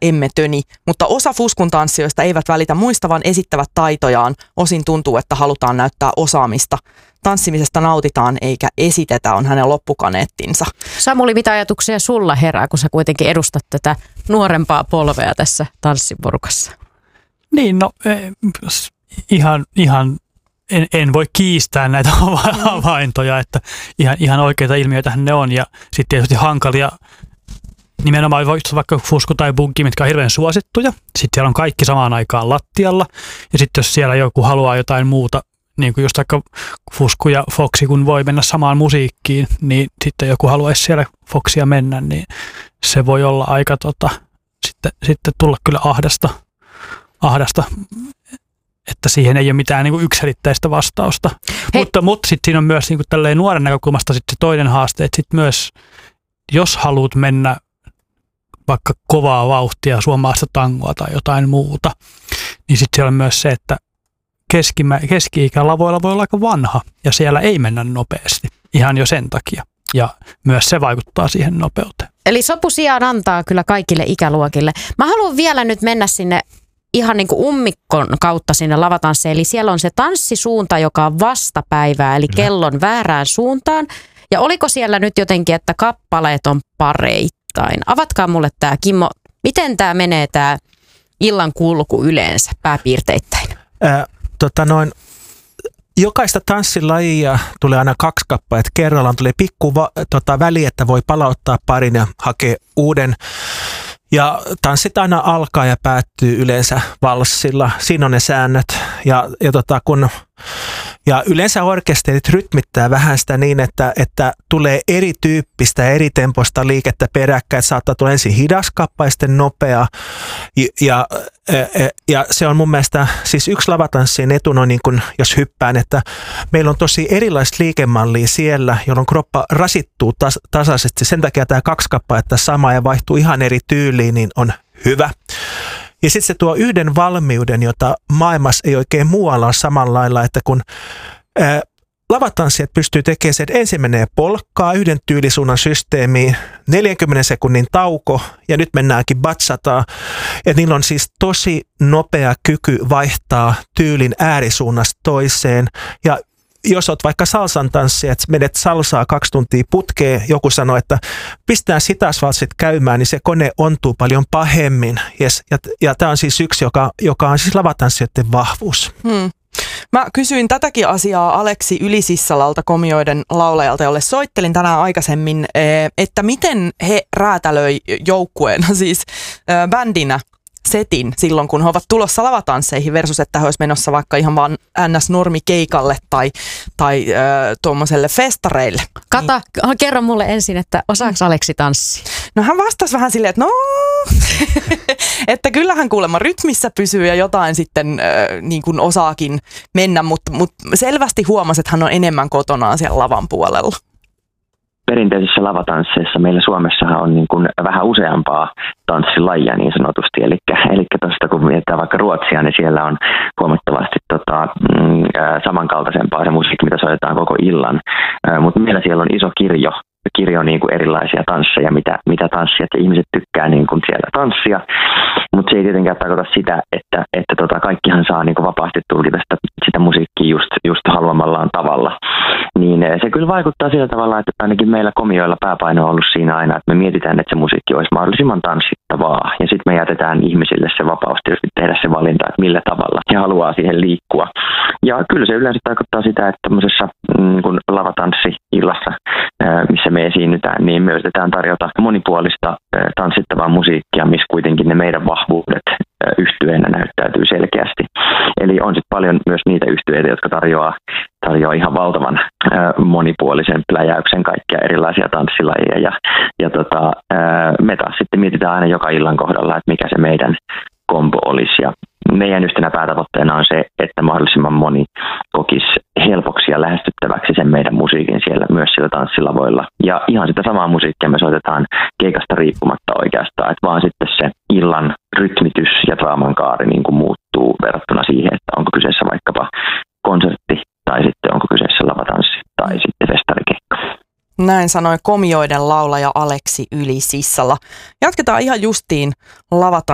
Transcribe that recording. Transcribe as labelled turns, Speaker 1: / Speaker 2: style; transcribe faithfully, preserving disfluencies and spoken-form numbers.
Speaker 1: emme töni, mutta osa Fuskun tanssijoista eivät välitä muista, vaan esittävät taitojaan. Osin tuntuu, että halutaan näyttää osaamista. Tanssimisesta nautitaan eikä esitetä, on hänen loppukaneettinsa.
Speaker 2: Samuli, mitä ajatuksia sulla herää, kun sä kuitenkin edustat tätä nuorempaa polvea tässä tanssiporukassa?
Speaker 3: Niin, no ihan, ihan en, en voi kiistää näitä havaintoja, että ihan, ihan oikeita ilmiöitähän ne on ja sitten tietysti hankalia. Nimenomaan vaikka Fusku tai Buggi, mitkä on hirveän suosittuja. Sitten siellä on kaikki samaan aikaan lattialla. Ja sitten jos siellä joku haluaa jotain muuta, niin kuin just vaikka Fusku ja Foxi, kun voi mennä samaan musiikkiin, niin sitten joku haluaisi siellä Foxia mennä, niin se voi olla aika tota, sitten, sitten tulla kyllä ahdasta, ahdasta, että siihen ei ole mitään niin kuin yksiselitteistä vastausta. Hei. Mutta, mutta sitten siinä on myös niin kuin tälleen nuoren näkökulmasta sitten se toinen haaste, että sitten myös jos haluat mennä vaikka kovaa vauhtia, suomalaista tangoa tai jotain muuta, niin sitten siellä on myös se, että keskimä, keski-ikälavoilla voi olla aika vanha ja siellä ei mennä nopeasti ihan jo sen takia. Ja myös se vaikuttaa siihen nopeuteen.
Speaker 2: Eli sopu sijaan antaa kyllä kaikille ikäluokille. Mä haluan vielä nyt mennä sinne ihan niin kuin ummikon kautta sinne lavatanssiin. Eli siellä on se tanssisuunta, joka on vastapäivää, eli kellon väärään suuntaan. Ja oliko siellä nyt jotenkin, että kappaleet on pareittain? Avatkaa mulle tämä, Kimmo, miten tämä menee tämä illan kulku yleensä pääpiirteittäin?
Speaker 4: Ää, tota noin, jokaista tanssilajia tulee aina kaksi kappaletta kerrallaan. Tulee pikku va, tota, väli, että voi palauttaa parin ja hakea uuden. Ja tanssit aina alkaa ja päättyy yleensä valssilla. Siinä on ne säännöt. Ja, ja, tota, kun, ja yleensä orkesterit rytmittää vähän sitä niin, että, että tulee erityyppistä ja eri tempoista liikettä peräkkäin. Että saattaa tulla ensin hidas kappale, sitten nopea. Ja, ja, ja se on mun mielestä siis yksi lavatanssien etuna, niin kun, jos hyppään, että meillä on tosi erilaista liikemallia siellä, jolloin kroppa rasittuu tas, tasaisesti. Sen takia tämä kaksi kappaletta sama ja vaihtuu ihan eri tyyliin, niin on hyvä. Ja sitten se tuo yhden valmiuden, jota maailmassa ei oikein muualla ole samalla lailla, että kun ää, lavatanssijat pystyy tekemään se, että ensin menee polkkaa yhden tyylisuunnan systeemiin, neljänkymmenen sekunnin tauko ja nyt mennäänkin batsataan. Että niillä on siis tosi nopea kyky vaihtaa tyylin äärisuunnasta toiseen ja jos olet vaikka salsan tanssija, että menet salsaa kaksi tuntia putkeen, joku sanoo, että pistää sitasvalssit käymään, niin se kone ontuu paljon pahemmin. Yes. Ja, ja tämä on siis yksi, joka, joka on siis lavatanssijoiden vahvuus.
Speaker 1: Hmm. Mä kysyin tätäkin asiaa Aleksi Ylisissalalta, komioiden laulajalta, jolle soittelin tänään aikaisemmin, että miten he räätälöi joukkueena, siis bändinä, setin silloin, kun he ovat tulossa lavatansseihin versus, että he olisivat menossa vaikka ihan vaan ns-normikeikalle tai, tai äh, tuommoiselle festareille.
Speaker 2: Kata, niin. Kerro mulle ensin, että osaako Aleksi tanssia?
Speaker 1: No hän vastasi vähän silleen, että no, että kyllähän kuulemma rytmissä pysyy ja jotain sitten äh, niin kuin osaakin mennä, mutta mut selvästi huomasi, että hän on enemmän kotonaan siellä lavan puolella.
Speaker 5: Perinteisissä lavatansseissa meillä Suomessahan on niin kuin vähän useampaa tanssilajia niin sanotusti. Eli, eli tuosta kun mietitään vaikka Ruotsia, niin siellä on huomattavasti tota, mm, samankaltaisempaa se musiikki, mitä soitetaan koko illan. Mutta meillä siellä on iso kirjo, kirjo niin kuin erilaisia tansseja, mitä, mitä tanssijat ja ihmiset tykkää niin kuin siellä tanssia. Mutta se ei tietenkään tarkoita sitä, että, että tota, kaikkihan saa niin kuin vapaasti tulkita sitä, sitä musiikkia just, just haluamallaan tavalla. Niin se kyllä vaikuttaa sillä tavalla, että ainakin meillä komioilla pääpaino on ollut siinä aina, että me mietitään, että se musiikki olisi mahdollisimman tanssittavaa. Ja sitten me jätetään ihmisille se vapaus tietysti tehdä se valinta, että millä tavalla he haluaa siihen liikkua. Ja kyllä se yleensä tarkoittaa sitä, että tämmöisessä mm, kun lavatanssiillassa, missä me esiinnytään, niin me yritetään tarjota monipuolista tanssittavaa musiikkia, missä kuitenkin ne meidän vahvuudet yhtyeenä näyttäytyy selkeästi. Eli on sitten paljon myös niitä yhtyeitä, jotka tarjoaa, tarjoaa ihan valtavan ää, monipuolisen pläjäyksen kaikkia erilaisia tanssilajeja. Ja, ja tota, ää, me taas sitten mietitään aina joka illan kohdalla, että mikä se meidän kombo olisi. Ja meidän yhtenä päätavoitteena on se, että mahdollisimman moni kokisi helpoksi ja lähestyttäväksi sen meidän musiikin siellä myös sillä tanssilavoilla. Ja ihan sitä samaa musiikkia me soitetaan keikasta riippumatta oikeastaan, että vaan sitten se illan rytmitys ja draaman kaari niin kuin muuttuu verrattuna siihen, että onko kyseessä vaikkapa konsertti tai sitten onko kyseessä lavatanssi tai sitten festarikeikka.
Speaker 1: Näin sanoi komioiden laulaja Aleksi Ylisissala. Jatketaan ihan justiin lavatanssi.